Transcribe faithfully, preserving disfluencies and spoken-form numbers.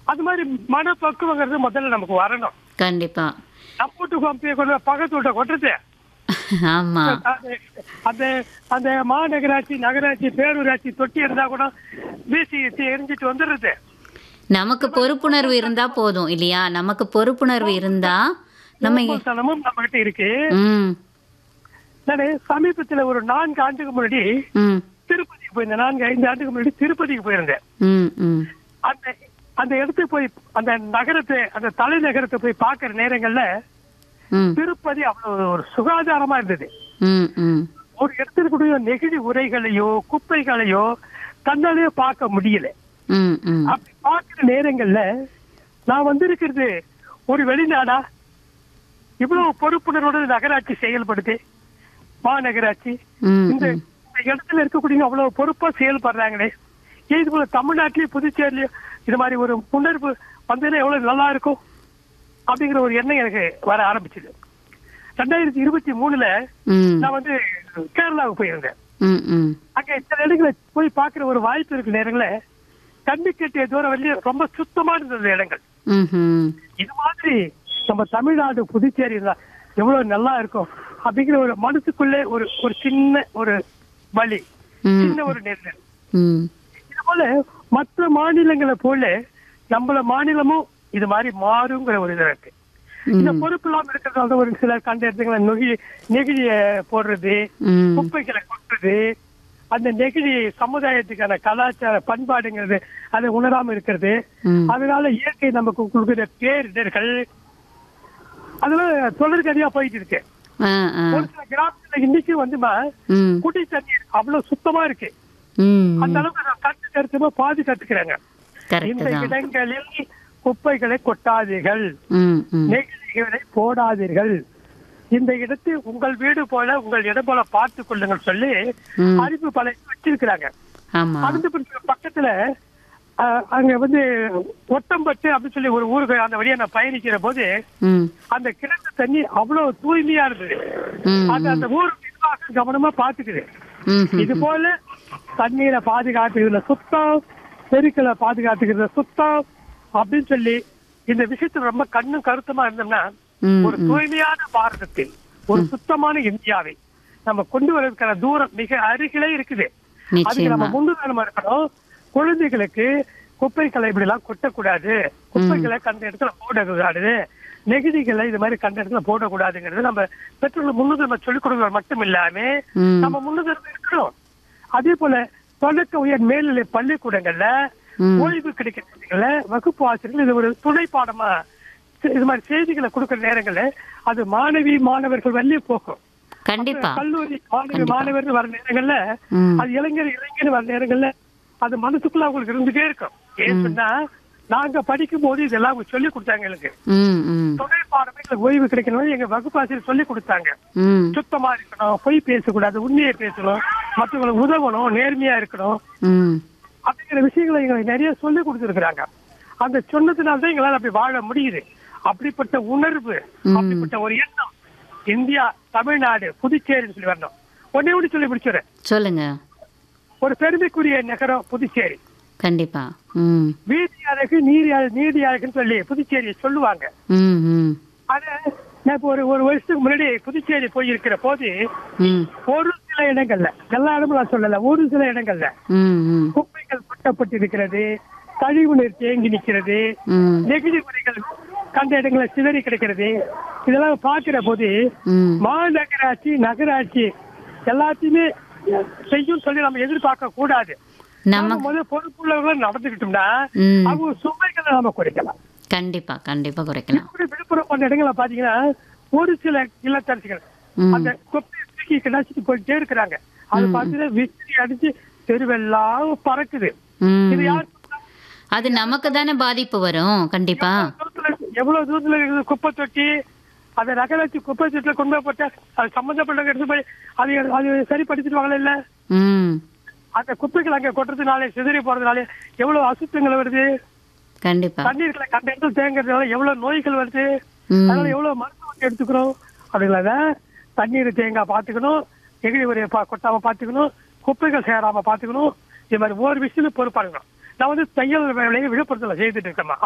அது மாதிரி மனப்பக்குவங்கிறது முதல்ல நமக்கு வரணும். கண்டிப்பா. நம்ம வீட்டு கோப்பையை கொண்டு பக்கத்து வீட்டை கொட்டுறது ஆமா. அது அந்த அந்த மாநகராட்சி நகராட்சி பேரூராட்சி தொட்டி இருந்தா கூட வீசி எரிஞ்சிட்டு வந்துடுறது. நமக்கு பொறுப்புணர்வு இருந்தா போதும் இல்லையா? நமக்கு பொறுப்புணர்வு இருந்தா நம்ம இங்க- சனமும் நம்ம கிட்ட இருக்கு. ம் நானு சமீபத்துல ஒரு நான்கு ஆண்டுக்கு முன்னாடி ம் திருப்பதிக்கு போயிருந்தேன். நான்கு ஐந்து ஆண்டுக்கு முன்னாடி திருப்பதிக்கு போயிருந்தேன். ம் ம் அந்த அந்த இடத்துக்கு போய் அந்த நகரத்தை அந்த தலைநகரத்தை போய் பார்க்கிற நேரங்கள்ல ம் திருப்பதி அவ்வளவு ஒரு சுகாதாரமா இருந்தது. ம் ம் ஒரு இடத்துல கூட நெகிழி உரைகளையோ குப்பைகளையோ கண்ணாலேயோ பார்க்க முடியல. ம் ம் அப்படி பார்க்கிற நேரங்கள்ல நான் வந்திருக்கிறது ஒரு வெளிநாடா? இவ்வளவு பொறுப்புணர்வோட நகராட்சி செயல்படுது, மாநகராட்சி. ம் இந்த ம் இந்த இடத்துல இருக்கக்கூடிய அவ்வளவு பொறுப்பா செயல்படுறாங்களே, ஏன் இது போல தமிழ்நாட்டிலயும் புதுச்சேரிலயும் இது மாதிரி ஒரு உணர்வு வந்ததுன்னா எவ்வளவு நல்லா இருக்கும் அப்படிங்கிற ஒரு எண்ணம் எனக்கு வர ஆரம்பிச்சது. ரெண்டாயிரத்தி இருபத்தி மூணுல ம் நான் வந்து கேரளாவுக்கு போயிருந்தேன். ம் ம் அங்க சில இடங்களை போய் பார்க்கிற ஒரு வாய்ப்பு இருக்கிற நேரங்கள கண்ணு கெட்டிய தூரம் வெளியே ரொம்ப சுத்தமா இருந்தது இடங்கள். ம்ஹும். இது மாதிரி நம்ம தமிழ்நாடு புதுச்சேரி இருந்தா எவ்வளவு நல்லா இருக்கும் அப்படிங்கிற ஒரு மனசுக்குள்ளே ஒரு ஒரு சின்ன ஒரு வலி, ம் சின்ன ஒரு நெருடல். ம் இது போல மற்ற மாநிலங்களை போல நம்மள மாநிலமும் இது மாதிரி மாறுங்கிற ஒரு இது இருக்கு. இந்த ம் பொறுப்பு இல்லாம இருக்கிறதால ஒரு சிலர் கண்ட இடத்துல நெகிழி நெகிழிய போடுறது, ம் குப்பைகளை கொட்டுறது, அந்த நெகிழி சமுதாயத்துக்கான கலாச்சார பண்பாடுங்கிறது அதை உணராம இருக்கிறது. ம் அதனால இயற்கை நமக்கு கொடுக்கிற பேரிடர்கள் அதெல்லாம் தொடர்கதையா போயிட்டு இருக்கு. ஆ ஆ ஒரு சில கிராமத்துல இன்னைக்கு வந்துமா ம் குடி தண்ணீர் அவ்வளவு சுத்தமா இருக்கு. ம் அந்த அளவுக்கு கட்டு கருத்துமா பாதுகாத்துக்கிறாங்க. கரெக்ட் இந்த தான். இடங்களில் குப்பைகளை கொட்டாதீர்கள், ம் ம் நெகிழிகளை போடாதீர்கள், இந்த இடத்தை உங்கள் வீடு போல உங்கள் இடம் போல பார்த்துக் கொள்ளுங்கள் சொல்லி ம் அறிவு பல வச்சிருக்கிறாங்க. ஆமா. அது பக்கத்துல அஹ், அங்க வந்து ஒட்டம்பட்டு அப்படின்னு சொல்லி ஒரு ஊருக்கு அந்த வழியா நான் பயணிக்கிற போது ம் அந்த கிணத்து தண்ணி அவ்வளவு தூய்மையா இருந்தது. ம் அது அந்த ஊர் நிர்வாகம் கவனமா பாத்துக்குது. ம் இது போல தண்ணீரை பாதுகாத்துக்கிறதுல சுத்தம், பெருக்களை பாதுகாத்துக்கிறதுல சுத்தம் அப்படின்னு சொல்லி இந்த விஷயத்துல ரொம்ப கண்ணும் கருத்துமா இருந்தோம்னா ம் ஒரு தூய்மையான பாரதத்தில் ஒரு சுத்தமான இந்தியாவை நம்ம கொண்டு வரதுக்கான தூரம் மிக அருகிலே இருக்குது. அதுக்கு நம்ம நிச்சயமா. முன்னுதாரணமா இருக்கணும். குழந்தைகளுக்கு குப்பைகளை இப்படி எல்லாம் கொட்டக்கூடாது, குப்பைகளை கண்ட இடத்துல போடக்கூடாது, நெகிழிகளை இது மாதிரி கண்ட இடத்துல போடக்கூடாதுங்கிறது நம்ம பெற்றோர்கள் முன்னுரிமை சொல்லிக் கொடுக்கிறது மட்டும் இல்லாம ம் நம்ம முன்னுரிமை இருக்கணும். அதே போல தொடக்க உயர் மேல்நிலை பள்ளிக்கூடங்கள்ல ம் ஓய்வு கிடைக்கிறதுல வகுப்பு ஆசிரியர்கள் இது ஒரு துணை பாடமா இது மாதிரி செய்திகளை கொடுக்கிற நேரங்கள்ல அது மாணவி மாணவர்கள் வழியே போகும். கண்டிப்பா. கல்லூரி மாணவி கண்டிப்பா. மாணவர்கள் வர நேரங்கள்ல ம் அது இளைஞர் இளைஞர் வர நேரங்கள்ல அது மனசுக்குள்ள அவங்களுக்கு இருந்துட்டே இருக்கும். ஏன்னு சொன்னா நாங்க படிக்கும் போது இதெல்லாம் அவங்க சொல்லி கொடுத்தாங்க. எங்களுக்கு ம் ம் துணை பாடமே எங்களுக்கு ஓய்வு கிடைக்கணும் எங்க வகுப்பு ஆசிரியர் சொல்லி கொடுத்தாங்க. ம் சுத்தமா இருக்கணும், பொய் பேசக்கூடாது, உண்மையை பேசணும், மற்றவங்களுக்கு உதவணும், நேர்மையா இருக்கணும் ம் அப்படிங்கிற விஷயங்களை எங்களுக்கு நிறைய சொல்லி கொடுத்துருக்காங்க. அந்த சொன்னதுனால்தான் எங்களால் அப்படி வாழ முடியுது. அப்படிப்பட்ட உணர்வு, அப்படிப்பட்ட ஒரு எண்ணம் இந்தியா தமிழ்நாடு புதுச்சேரின்னு சொல்லி வரணும். ஒன்னே ஒண்ணு சொல்லி முடிச்சுறேன். சொல்லுங்க. ஒரு பெருமைக்குரிய நகரம் புதுச்சேரி. கண்டிப்பா. ம் வீதி அழகு நீர் அழகு நீதி அழகுன்னு சொல்லி புதுச்சேரியை சொல்லுவாங்க. ம் ம் அத நான் இப்போ ஒரு ஒரு வருஷத்துக்கு முன்னாடி புதுச்சேரி போயிருக்கிற போது ம் ஒரு சில இடங்கள்ல, எல்லா இடமும் நான் சொல்லல, ஒரு சில இடங்கள்ல ம் ம் குப்பைகள் கொட்டப்பட்டிருக்கிறது, கழிவு நீர் தேங்கி நிற்கிறது, ம் நெகிழி முறைகள் கண்ட இடங்களை சிதறி கிடைக்கிறது. இதெல்லாம் பார்க்கிற போது ம் மாநகராட்சி நகராட்சி எல்லாத்தையுமே செய்யும் சொல்லி நம்ம எதிர்பார்க்க கூடாது. நம்ம நமக்கு முதல் பொறுப்புள்ளவர்கள் நடந்துக்கிட்டோம்னா ம் அவங்க சுமைகளை நாம குறைக்கலாம். கண்டிப்பா கண்டிப்பா குறைக்கலாம். இப்படி விழுப்புரம் போன்ற இடங்களை பாத்தீங்கன்னா ஒரு சில இல்லத்தரசிகள் ம் அந்த கொப்பையை தூக்கி கிடாச்சிட்டு போயிட்டே இருக்கிறாங்க. அது பாத்தீங்கன்னா விசிறி அடிச்சு தெருவெல்லாம் பறக்குது. இது ம் யார் அது நமக்கு தானே பாதிப்பு வரும். கண்டிப்பா. தூரத்துல இருக்கு, எவ்வளவு தூரத்துல இருக்குது குப்பை தொட்டி, அதை நகராட்சி குப்பை தொட்டில கொண்டு போய் போட்டா அது சம்பந்தப்பட்ட எடுத்து போய் அது அது சரிப்படுத்திட்டு வாங்கல இல்ல. ம் அந்த குப்பைகள் அங்க கொட்டுறதுனாலே சிதறி போறதுனாலே எவ்வளவு அசுத்தங்கள் வருது. கண்டிப்பா. தண்ணீர்களை கண்ட இடத்துல தேங்குறதுனால எவ்வளவு நோய்கள் வருது. ம் அதனால எவ்வளவு மருத்துவம் எடுத்துக்கிறோம். அப்படிங்களா தண்ணீர் தேங்கா பாத்துக்கணும், நெகிழி உரையை கொட்டாம பாத்துக்கணும், குப்பைகள் சேராம பாத்துக்கணும். இது மாதிரி ஒவ்வொரு விஷயமும் பொறுப்பாடுக்கணும். நான் வந்து தையல் வேலையை விழுப்புரத்துல செய்துட்டு இருக்கேன்.